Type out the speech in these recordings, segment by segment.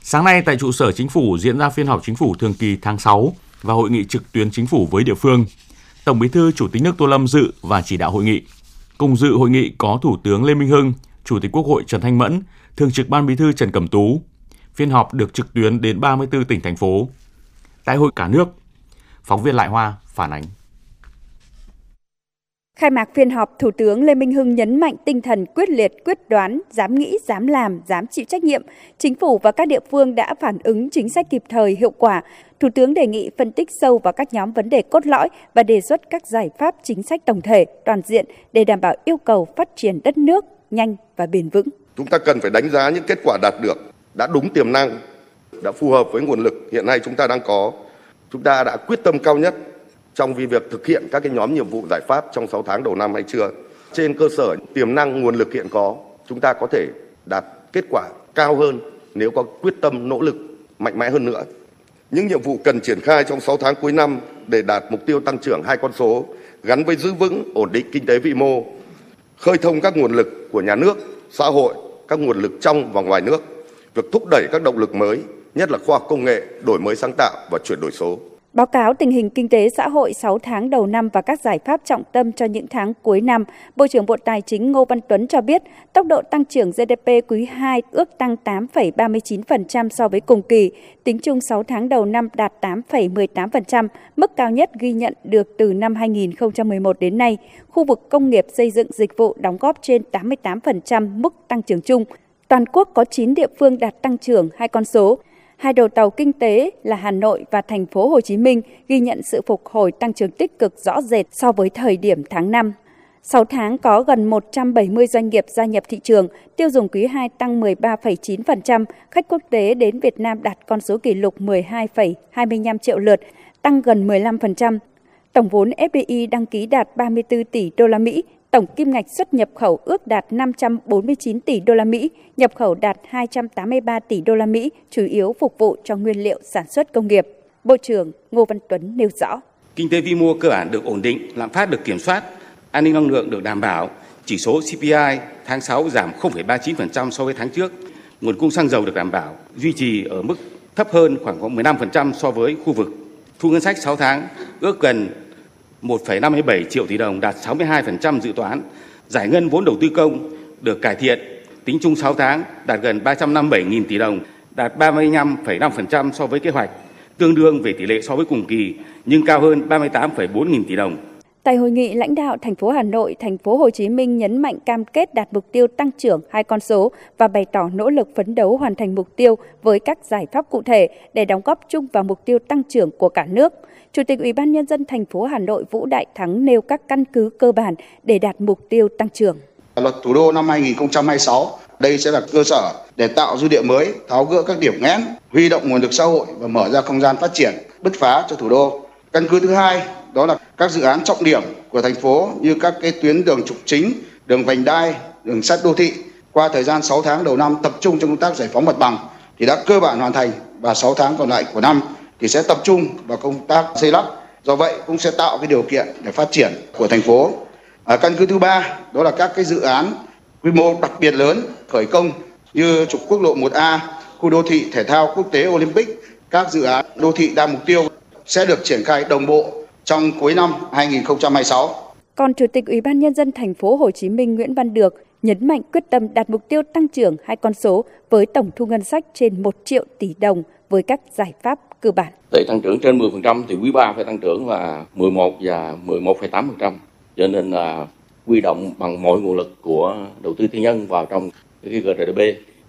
Sáng nay tại trụ sở Chính phủ diễn ra phiên họp Chính phủ thường kỳ tháng 6 và hội nghị trực tuyến Chính phủ với địa phương. Tổng Bí thư Chủ tịch nước Tô Lâm dự và chỉ đạo hội nghị. Cùng dự hội nghị có Thủ tướng Lê Minh Hưng, Chủ tịch Quốc hội Trần Thanh Mẫn, Thường trực Ban Bí thư Trần Cẩm Tú. Phiên họp được trực tuyến đến 34 tỉnh, thành phố. Đại hội cả nước. Phóng viên Lại Hoa phản ánh. Khai mạc phiên họp, Thủ tướng Lê Minh Hưng nhấn mạnh tinh thần quyết liệt, quyết đoán, dám nghĩ, dám làm, dám chịu trách nhiệm. Chính phủ và các địa phương đã phản ứng chính sách kịp thời, hiệu quả. Thủ tướng đề nghị phân tích sâu vào các nhóm vấn đề cốt lõi và đề xuất các giải pháp chính sách tổng thể, toàn diện để đảm bảo yêu cầu phát triển đất nước nhanh và bền vững. Chúng ta cần phải đánh giá những kết quả đạt được, đã đúng tiềm năng, đã phù hợp với nguồn lực hiện nay chúng ta đang có. Chúng ta đã quyết tâm cao nhất trong việc thực hiện các nhóm nhiệm vụ giải pháp trong 6 tháng đầu năm hay chưa. Trên cơ sở tiềm năng nguồn lực hiện có, chúng ta có thể đạt kết quả cao hơn nếu có quyết tâm nỗ lực mạnh mẽ hơn nữa. Những nhiệm vụ cần triển khai trong 6 tháng cuối năm để đạt mục tiêu tăng trưởng 2 con số gắn với giữ vững ổn định kinh tế vĩ mô, khơi thông các nguồn lực của nhà nước, xã hội, các nguồn lực trong và ngoài nước, việc thúc đẩy các động lực mới, nhất là khoa học công nghệ, đổi mới sáng tạo và chuyển đổi số. Báo cáo tình hình kinh tế xã hội 6 tháng đầu năm và các giải pháp trọng tâm cho những tháng cuối năm, Bộ trưởng Bộ Tài chính Ngô Văn Tuấn cho biết, tốc độ tăng trưởng GDP quý 2 ước tăng 8,39% so với cùng kỳ, tính chung 6 tháng đầu năm đạt 8,18%, mức cao nhất ghi nhận được từ năm 2011 đến nay. Khu vực công nghiệp xây dựng dịch vụ đóng góp trên 88% mức tăng trưởng chung. Toàn quốc có 9 địa phương đạt tăng trưởng 2 con số. Hai đầu tàu kinh tế là Hà Nội và Thành phố Hồ Chí Minh ghi nhận sự phục hồi tăng trưởng tích cực rõ rệt so với thời điểm tháng 5. 6 tháng có gần 170 doanh nghiệp gia nhập thị trường, tiêu dùng quý 2 tăng 13,9%, khách quốc tế đến Việt Nam đạt con số kỷ lục 12,25 triệu lượt, tăng gần 15%. Tổng vốn FDI đăng ký đạt 34 tỷ đô la Mỹ. Tổng kim ngạch xuất nhập khẩu ước đạt 549 tỷ đô la Mỹ, nhập khẩu đạt 283 tỷ đô la Mỹ, chủ yếu phục vụ cho nguyên liệu sản xuất công nghiệp. Bộ trưởng Ngô Văn Tuấn nêu rõ. Kinh tế vĩ mô cơ bản được ổn định, lạm phát được kiểm soát, an ninh năng lượng được đảm bảo, chỉ số CPI tháng 6 giảm 0,39% so với tháng trước, nguồn cung xăng dầu được đảm bảo, duy trì ở mức thấp hơn khoảng 15% so với khu vực. Thu ngân sách 6 tháng ước gần 1,57 triệu tỷ đồng, đạt 62% dự toán. Giải ngân vốn đầu tư công được cải thiện, tính chung 6 tháng đạt gần 357.000 tỷ đồng, đạt 35,5% so với kế hoạch, tương đương về tỷ lệ so với cùng kỳ, nhưng cao hơn 38,4 nghìn tỷ đồng. Tại hội nghị, lãnh đạo thành phố Hà Nội, thành phố Hồ Chí Minh nhấn mạnh cam kết đạt mục tiêu tăng trưởng 2 con số và bày tỏ nỗ lực phấn đấu hoàn thành mục tiêu với các giải pháp cụ thể để đóng góp chung vào mục tiêu tăng trưởng của cả nước. Chủ tịch Ủy ban Nhân dân thành phố Hà Nội Vũ Đại Thắng nêu các căn cứ cơ bản để đạt mục tiêu tăng trưởng. Luật thủ đô năm 2026, đây sẽ là cơ sở để tạo dư địa mới, tháo gỡ các điểm nghẽn, huy động nguồn lực xã hội và mở ra không gian phát triển bứt phá cho thủ đô. Căn cứ thứ hai, đó là các dự án trọng điểm của thành phố như các cái tuyến đường trục chính, đường vành đai, đường sắt đô thị. Qua thời gian 6 tháng đầu năm tập trung trong công tác giải phóng mặt bằng thì đã cơ bản hoàn thành, và 6 tháng còn lại của năm thì sẽ tập trung vào công tác xây lắp. Do vậy cũng sẽ tạo cái điều kiện để phát triển của thành phố. Căn cứ thứ ba, đó là các cái dự án quy mô đặc biệt lớn khởi công như trục quốc lộ 1A, khu đô thị thể thao quốc tế Olympic. Các dự án đô thị đa mục tiêu sẽ được triển khai đồng bộ trong cuối năm 2026. Còn Chủ tịch Ủy ban Nhân dân thành phố Hồ Chí Minh Nguyễn Văn Được nhấn mạnh quyết tâm đạt mục tiêu tăng trưởng 2 con số với tổng thu ngân sách trên 1 triệu tỷ đồng với các giải pháp cơ bản. Để tăng trưởng trên 10% thì quý 3 phải tăng trưởng là 11 và 11,8%. Cho nên là huy động bằng mọi nguồn lực của đầu tư tư nhân vào trong cái GDP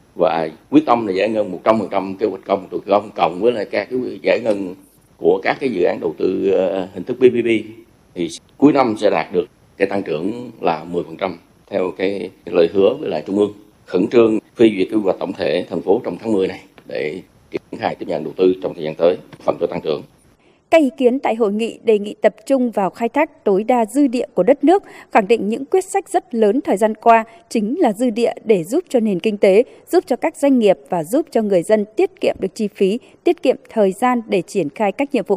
và quyết tâm là giải ngân 100% kế hoạch công đầu tư công cộng với lại các cái giải ngân của các cái dự án đầu tư hình thức PPP thì cuối năm sẽ đạt được cái tăng trưởng là 10% theo cái lời hứa với lại Trung ương. Khẩn trương phê duyệt kế hoạch tổng thể thành phố trong tháng 10 này để triển khai tiếp nhận đầu tư trong thời gian tới phần cho tăng trưởng. Các ý kiến tại hội nghị đề nghị tập trung vào khai thác tối đa dư địa của đất nước, khẳng định những quyết sách rất lớn thời gian qua chính là dư địa để giúp cho nền kinh tế, giúp cho các doanh nghiệp và giúp cho người dân tiết kiệm được chi phí, tiết kiệm thời gian để triển khai các nhiệm vụ